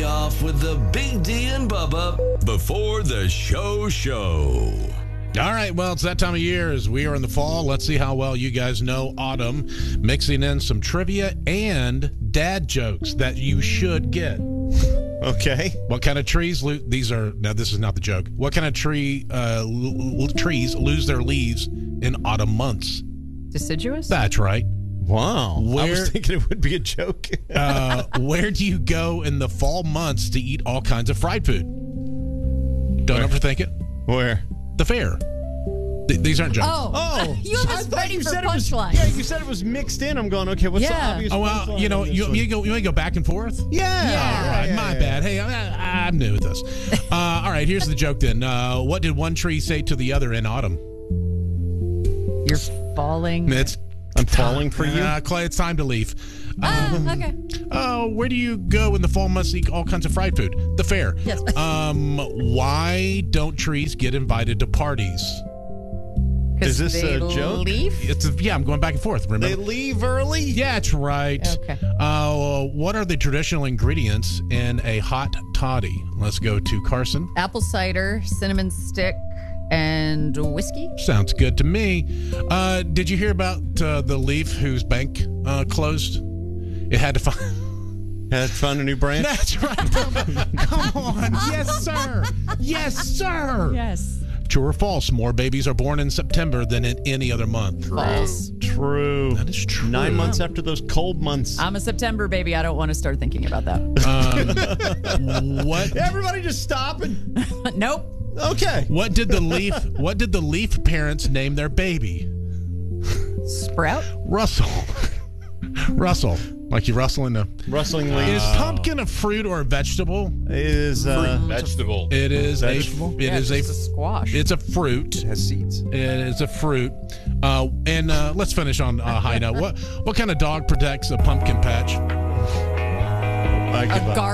off with the Big D and Bubba before the show. All right, well, it's that time of year as we are in the fall. Let's see how well you guys know autumn, mixing in some trivia and dad jokes that you should get. Okay. What kind of trees this is not the joke. What kind of trees lose their leaves in autumn months? Deciduous? That's right. Wow. I was thinking it would be a joke. Where do you go in the fall months to eat all kinds of fried food? Don't overthink it. Where? The fair. These aren't jokes. Oh. You have us ready for punchlines. Yeah, you said it was mixed in. I'm going, okay, what's the obvious well, you know, you want to go back and forth? Yeah. All right, my bad. Hey, I'm new at this. All right, here's the joke then. What did one tree say to the other in autumn? You're falling. I'm falling for you? Clay, it's time to leave. Okay. Where do you go in the fall months to eat all kinds of fried food? The fair. Yes. Why don't trees get invited to parties? Is this a joke? I'm going back and forth. Remember? They leave early? Yeah, that's right. Okay. What are the traditional ingredients in a hot toddy? Let's go to Carson. Apple cider, cinnamon stick, and whiskey. Sounds good to me. Did you hear about the Leaf whose bank closed? It had to find a new branch? That's right. Come on. Yes, sir. Yes, sir. Yes. True or false? More babies are born in September than in any other month. False. True. That is true. 9 months after those cold months. I'm a September baby. I don't want to start thinking about that. What? Everybody just stop and... Nope. Okay. What did the Leaf parents name their baby? Sprout? Russell. Russell. Like you rustling the... Rustling leaves. Is pumpkin a fruit or a vegetable? It is vegetable. It is vegetable? It's a squash. It's a fruit. It has seeds. It is a fruit. And let's finish on a high note. What kind of dog protects a pumpkin patch? I give up.